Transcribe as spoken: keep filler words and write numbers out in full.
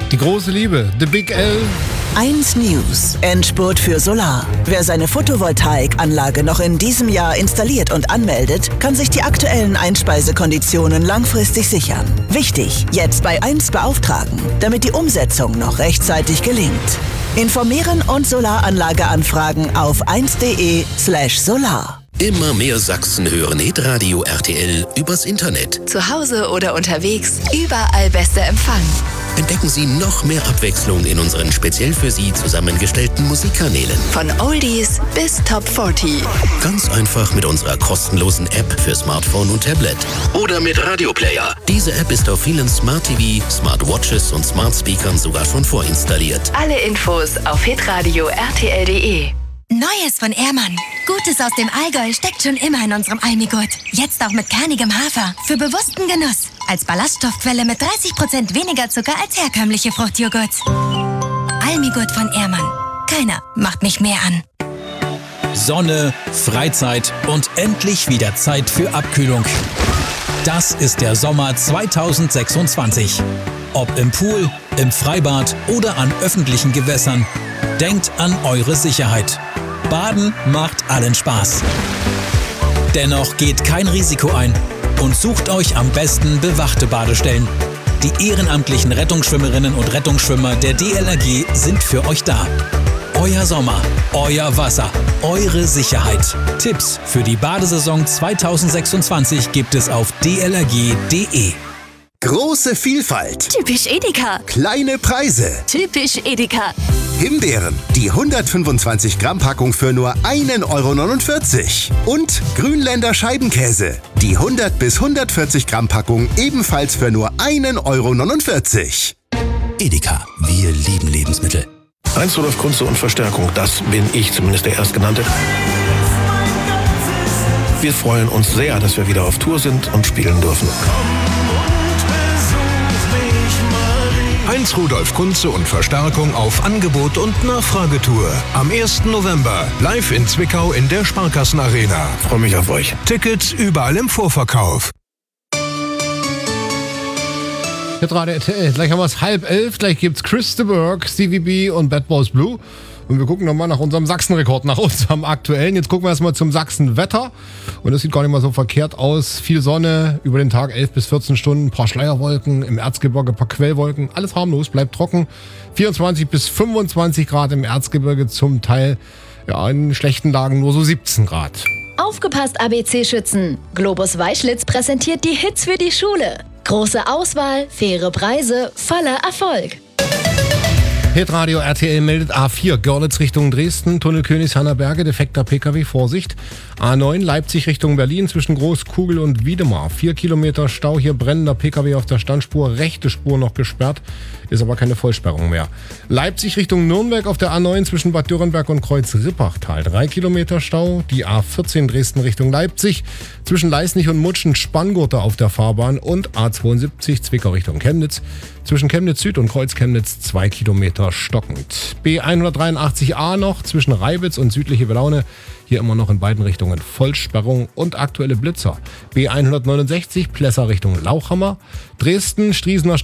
Die große Liebe, The Big L. eins News. Endspurt für Solar. Wer seine Photovoltaikanlage noch in diesem Jahr installiert und anmeldet, kann sich die aktuellen Einspeisekonditionen langfristig sichern. Wichtig, jetzt bei eins beauftragen, damit die Umsetzung noch rechtzeitig gelingt. Informieren und Solaranlage anfragen auf eins punkt de slash solar. Immer mehr Sachsen hören Hitradio R T L übers Internet. Zu Hause oder unterwegs, überall bester Empfang. Entdecken Sie noch mehr Abwechslung in unseren speziell für Sie zusammengestellten Musikkanälen. Von Oldies bis Top vierzig. Ganz einfach mit unserer kostenlosen App für Smartphone und Tablet. Oder mit Radioplayer. Diese App ist auf vielen Smart T V, Smartwatches und Smart Speakern sogar schon vorinstalliert. Alle Infos auf hitradio r t l punkt de. Neues von Ehrmann. Gutes aus dem Allgäu steckt schon immer in unserem Almigurt. Jetzt auch mit kernigem Hafer. Für bewussten Genuss. Als Ballaststoffquelle mit dreißig Prozent weniger Zucker als herkömmliche Fruchtjoghurts. Almigurt von Ehrmann. Keiner macht mich mehr an. Sonne, Freizeit und endlich wieder Zeit für Abkühlung. Das ist der Sommer zweitausendsechsundzwanzig. Ob im Pool, im Freibad oder an öffentlichen Gewässern. Denkt an eure Sicherheit. Baden macht allen Spaß. Dennoch geht kein Risiko ein und sucht euch am besten bewachte Badestellen. Die ehrenamtlichen Rettungsschwimmerinnen und Rettungsschwimmer der D L R G sind für euch da. Euer Sommer, euer Wasser, eure Sicherheit. Tipps für die Badesaison zweitausendsechsundzwanzig gibt es auf d l r g punkt d e. Große Vielfalt. Typisch Edeka. Kleine Preise. Typisch Edeka. Himbeeren, die hundertfünfundzwanzig Gramm Packung für nur ein Euro neunundvierzig. Und Grünländer Scheibenkäse, die hundert bis hundertvierzig Gramm Packung ebenfalls für nur ein Euro neunundvierzig. Edeka, wir lieben Lebensmittel. Heinz Rudolf Kunze und Verstärkung, das bin ich, zumindest der Erstgenannte. Wir freuen uns sehr, dass wir wieder auf Tour sind und spielen dürfen. Heinz Rudolf Kunze und Verstärkung auf Angebot und Nachfragetour. Am ersten November live in Zwickau in der Sparkassenarena. Freue mich auf euch. Tickets überall im Vorverkauf. Hitradio R T L. Gleich haben wir es halb elf. Gleich gibt's Chris de Burgh, Stevie B und Bad Boys Blue. Und wir gucken nochmal nach unserem Sachsenrekord, nach unserem aktuellen. Jetzt gucken wir erstmal zum Sachsenwetter. Und das sieht gar nicht mal so verkehrt aus. Viel Sonne, über den Tag elf bis vierzehn Stunden, ein paar Schleierwolken, im Erzgebirge ein paar Quellwolken. Alles harmlos, bleibt trocken. vierundzwanzig bis fünfundzwanzig Grad im Erzgebirge, zum Teil ja, in schlechten Lagen nur so siebzehn Grad. Aufgepasst, A B C-Schützen! Globus Weischlitz präsentiert die Hits für die Schule. Große Auswahl, faire Preise, voller Erfolg. Hitradio R T L meldet A vier, Görlitz Richtung Dresden, Tunnel Königshanner-Berge, defekter P K W, Vorsicht. A neun, Leipzig Richtung Berlin, zwischen Großkugel und Wiedemar. Vier Kilometer Stau, hier brennender P K W auf der Standspur, rechte Spur noch gesperrt, ist aber keine Vollsperrung mehr. Leipzig Richtung Nürnberg auf der A neun zwischen Bad Dürrenberg und Kreuz-Rippachtal. Drei Kilometer Stau, die A vierzehn Dresden Richtung Leipzig, zwischen Leisnig und Mutschen Spanngurte auf der Fahrbahn und A zweiundsiebzig Zwickau Richtung Chemnitz. Zwischen Chemnitz Süd und Kreuz Chemnitz zwei Kilometer stockend. B hundertdreiundachtzig A noch zwischen Reibitz und südliche Welaune. Hier immer noch in beiden Richtungen Vollsperrung und aktuelle Blitzer. B hundertneunundsechzig Plesser Richtung Lauchhammer. Dresden, Striesener